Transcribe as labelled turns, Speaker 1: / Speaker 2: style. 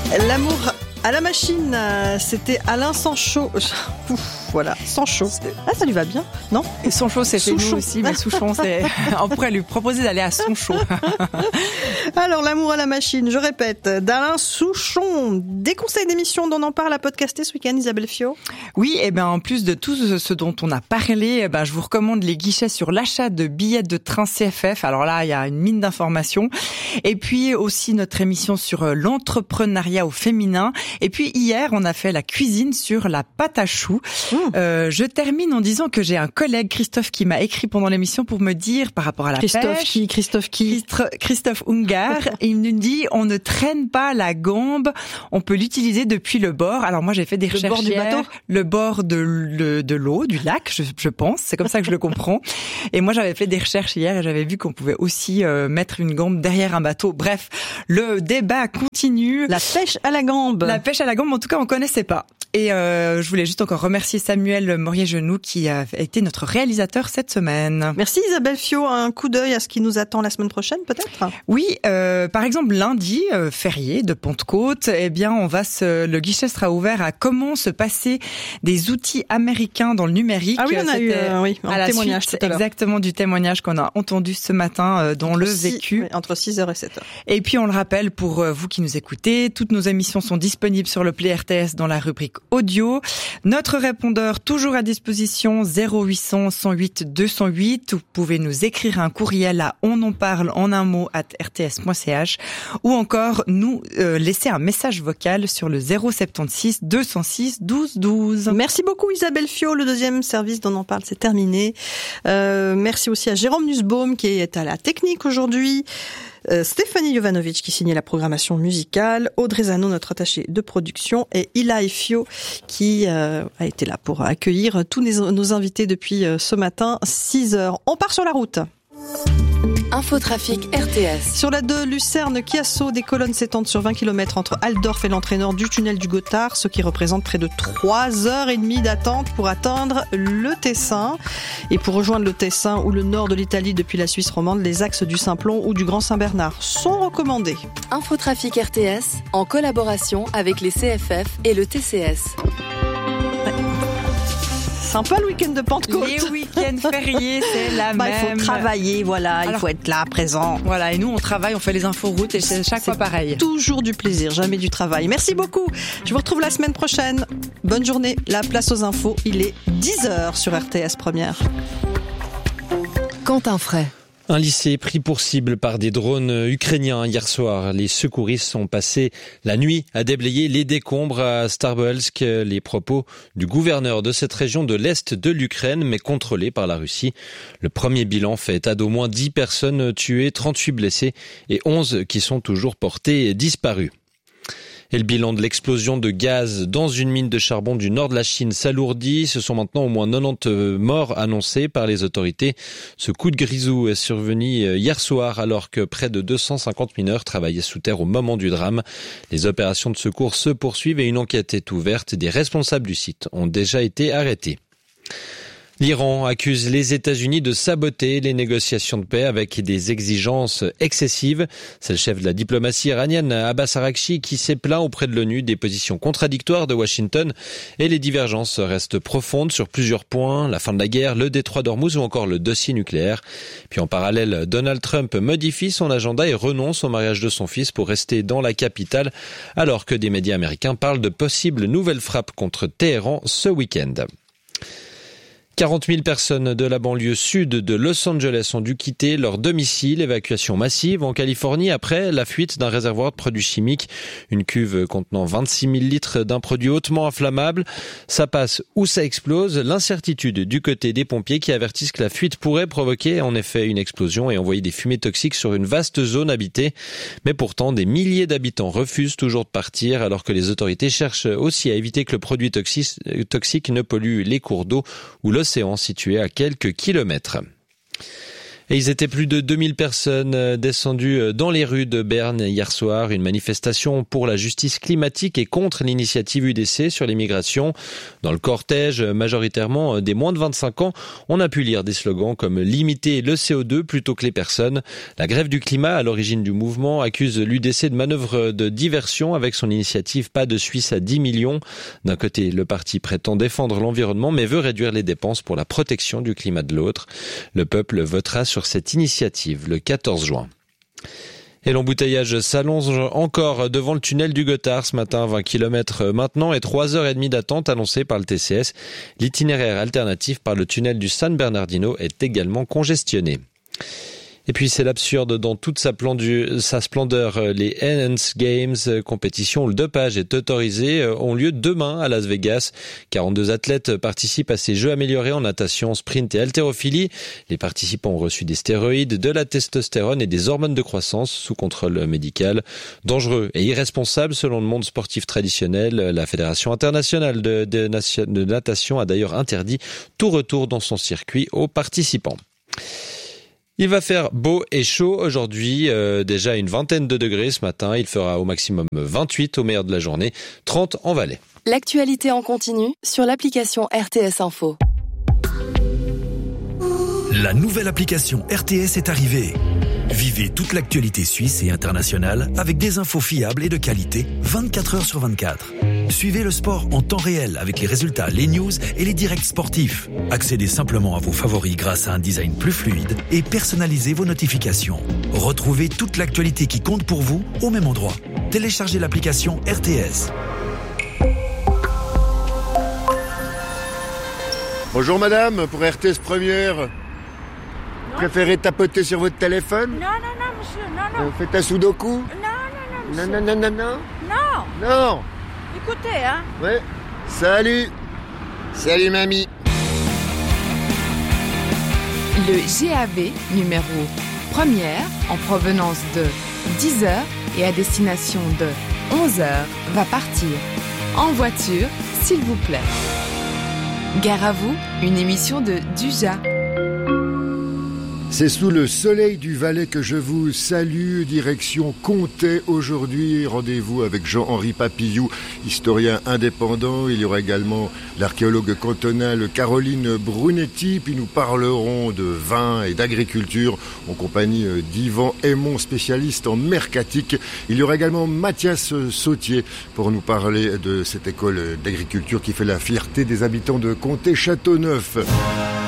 Speaker 1: L'amour à la machine, c'était Alain Sancho. Voilà, Sancho. Ah, ça lui va bien, non?
Speaker 2: Et Sancho, c'est chez nous
Speaker 1: Souchon.
Speaker 2: aussi, mais Souchon, on pourrait lui proposer d'aller à Sancho.
Speaker 1: Alors, l'amour à la machine, je répète, d'Alain Souchon. Des conseils d'émission dont on en parle à podcaster ce week-end, Isabelle Fio?
Speaker 2: Oui, et ben en plus de tout ce dont on a parlé, je vous recommande les guichets sur l'achat de billets de train CFF. Alors là, il y a une mine d'informations. Et puis aussi notre émission sur l'entrepreneuriat au féminin. Et puis hier, on a fait la cuisine sur la pâte à choux. Je termine en disant que j'ai un collègue, Christophe, qui m'a écrit pendant l'émission pour me dire par rapport à la pêche. Christophe Ungar. Il nous dit, on ne traîne pas la gambe, on peut l'utiliser depuis le bord. Alors moi, j'ai fait des recherches.
Speaker 1: Le bord du bateau?
Speaker 2: Le bord de l'eau, du lac, je pense. C'est comme ça que je le comprends. Et moi, j'avais fait des recherches hier et j'avais vu qu'on pouvait aussi mettre une gambe derrière un bateau. Bref, le débat continue.
Speaker 1: La pêche à la gambe.
Speaker 2: La pêche à la gambe, en tout cas, on connaissait pas. Et je voulais juste encore remercier Samuel Morier-Genoux qui a été notre réalisateur cette semaine.
Speaker 1: Merci Isabelle Fio. Un coup d'œil à ce qui nous attend la semaine prochaine, peut-être?
Speaker 2: Oui, par exemple lundi, férié de Pentecôte, eh bien le guichet sera ouvert à comment se passer des outils américains dans le numérique.
Speaker 1: Ah oui, on a eu un témoignage tout à l'heure.
Speaker 2: Exactement, du témoignage qu'on a entendu ce matin dans le vécu.
Speaker 1: Entre 6h et 7h.
Speaker 2: Et puis on le rappelle pour vous qui nous écoutez, toutes nos émissions sont disponibles sur le Play RTS dans la rubrique audio. Notre répondeur toujours à disposition 0800 108 208. Vous pouvez nous écrire un courriel à onenparle@rts.ch ou encore nous laisser un message vocal sur le 076 206 12 12.
Speaker 1: Merci beaucoup Isabelle Fio. Le deuxième service dont on parle, c'est terminé. Merci aussi à Jérôme Nussbaum qui est à la technique aujourd'hui. Stéphanie Jovanovic qui signait la programmation musicale, Audrey Zano, notre attachée de production, et Ilaï Fio qui a été là pour accueillir tous nos invités depuis ce matin, 6h. On part sur la route.
Speaker 3: Infotrafic RTS.
Speaker 1: Sur la 2, Lucerne-Chiasso, des colonnes s'étendent sur 20 km entre Altdorf et l'entrée nord du tunnel du Gothard, ce qui représente près de 3h30 d'attente pour atteindre le Tessin. Et pour rejoindre le Tessin ou le nord de l'Italie depuis la Suisse romande, les axes du Simplon ou du Grand Saint-Bernard sont recommandés.
Speaker 3: Infotrafic RTS, en collaboration avec les CFF et le TCS.
Speaker 1: Sympa le week-end de Pentecôte.
Speaker 2: Les week-ends fériés, c'est la même.
Speaker 1: Il faut travailler, voilà, il faut être là, présent.
Speaker 2: Voilà, et nous on travaille, on fait les inforoutes et c'est chaque fois pareil.
Speaker 1: Toujours du plaisir, jamais du travail. Merci beaucoup. Je vous retrouve la semaine prochaine. Bonne journée. La place aux infos, il est 10h sur RTS Première.
Speaker 3: Quentin Fray.
Speaker 4: Un lycée pris pour cible par des drones ukrainiens hier soir. Les secouristes sont passés la nuit à déblayer les décombres à Starboelsk. Les propos du gouverneur de cette région de l'Est de l'Ukraine, mais contrôlée par la Russie. Le premier bilan fait état d'au moins 10 personnes tuées, 38 blessés et 11 qui sont toujours portés disparus. Et le bilan de l'explosion de gaz dans une mine de charbon du nord de la Chine s'alourdit. Ce sont maintenant au moins 90 morts annoncés par les autorités. Ce coup de grisou est survenu hier soir alors que près de 250 mineurs travaillaient sous terre au moment du drame. Les opérations de secours se poursuivent et une enquête est ouverte. Des responsables du site ont déjà été arrêtés. L'Iran accuse les États-Unis de saboter les négociations de paix avec des exigences excessives. C'est le chef de la diplomatie iranienne, Abbas Araghchi, qui s'est plaint auprès de l'ONU des positions contradictoires de Washington et les divergences restent profondes sur plusieurs points, la fin de la guerre, le détroit d'Ormuz ou encore le dossier nucléaire. Puis en parallèle, Donald Trump modifie son agenda et renonce au mariage de son fils pour rester dans la capitale, alors que des médias américains parlent de possibles nouvelles frappes contre Téhéran ce week-end. 40 000 personnes de la banlieue sud de Los Angeles ont dû quitter leur domicile. Évacuation massive en Californie après la fuite d'un réservoir de produits chimiques. Une cuve contenant 26 000 litres d'un produit hautement inflammable. Ça passe ou ça explose. L'incertitude du côté des pompiers qui avertissent que la fuite pourrait provoquer en effet une explosion et envoyer des fumées toxiques sur une vaste zone habitée. Mais pourtant, des milliers d'habitants refusent toujours de partir alors que les autorités cherchent aussi à éviter que le produit toxique ne pollue les cours d'eau ou l'océan situé à quelques kilomètres. Et ils étaient plus de 2000 personnes descendues dans les rues de Berne hier soir. Une manifestation pour la justice climatique et contre l'initiative UDC sur l'immigration. Dans le cortège, majoritairement des moins de 25 ans, on a pu lire des slogans comme « limiter le CO2 plutôt que les personnes ». La grève du climat, à l'origine du mouvement, accuse l'UDC de manœuvre de diversion avec son initiative Pas de Suisse à 10 millions. D'un côté, le parti prétend défendre l'environnement mais veut réduire les dépenses pour la protection du climat de l'autre. Le peuple votera sur cette initiative le 14 juin. Et l'embouteillage s'allonge encore devant le tunnel du Gothard ce matin, 20 km maintenant et 3h30 d'attente annoncée par le TCS. L'itinéraire alternatif par le tunnel du San Bernardino est également congestionné. Et puis c'est l'absurde dans toute sa splendeur. Les Enhanced Games, compétition où le dopage est autorisé, ont lieu demain à Las Vegas. 42 athlètes participent à ces jeux améliorés en natation, sprint et haltérophilie. Les participants ont reçu des stéroïdes, de la testostérone et des hormones de croissance sous contrôle médical. Dangereux et irresponsable selon le monde sportif traditionnel. La Fédération internationale de natation a d'ailleurs interdit tout retour dans son circuit aux participants. Il va faire beau et chaud aujourd'hui, déjà une vingtaine de degrés ce matin. Il fera au maximum 28 au meilleur de la journée, 30 en Valais.
Speaker 3: L'actualité en continu sur l'application RTS Info.
Speaker 5: La nouvelle application RTS est arrivée. Vivez toute l'actualité suisse et internationale avec des infos fiables et de qualité 24 heures sur 24. Suivez le sport en temps réel avec les résultats, les news et les directs sportifs. Accédez simplement à vos favoris grâce à un design plus fluide et personnalisez vos notifications. Retrouvez toute l'actualité qui compte pour vous au même endroit. Téléchargez l'application RTS.
Speaker 6: Bonjour madame, pour RTS Première, vous préférez tapoter sur votre téléphone?
Speaker 7: Non, monsieur, non.
Speaker 6: Vous faites un sudoku?
Speaker 7: Non, monsieur.
Speaker 6: Non.
Speaker 7: Non. Écoutez, hein.
Speaker 6: Ouais. Salut mamie.
Speaker 8: Le GAV numéro première en provenance de 10h et à destination de 11h va partir. En voiture, s'il vous plaît. Gare à vous, une émission de Duja.
Speaker 6: C'est sous le soleil du Valais que je vous salue, direction Comté aujourd'hui. Rendez-vous avec Jean-Henri Papillou, historien indépendant. Il y aura également l'archéologue cantonale Caroline Brunetti. Puis nous parlerons de vin et d'agriculture en compagnie d'Yvan Aymon, spécialiste en mercatique. Il y aura également Mathias Sautier pour nous parler de cette école d'agriculture qui fait la fierté des habitants de Comté-Châteauneuf.